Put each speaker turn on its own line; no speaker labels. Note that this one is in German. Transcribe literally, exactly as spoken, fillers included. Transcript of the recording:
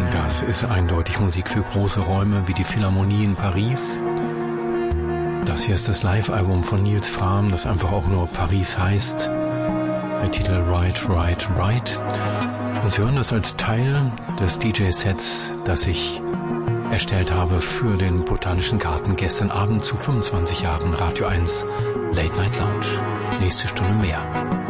Das ist eindeutig Musik für große Räume wie die Philharmonie in Paris. Das hier ist das Live-Album von Nils Frahm, das einfach auch nur Paris heißt. Der Titel Right, Right, Right. Und Sie hören das als Teil des D J-Sets, das ich erstellt habe für den Botanischen Garten gestern Abend zu fünfundzwanzig Jahren Radio eins Late Night Lounge. Nächste Stunde mehr.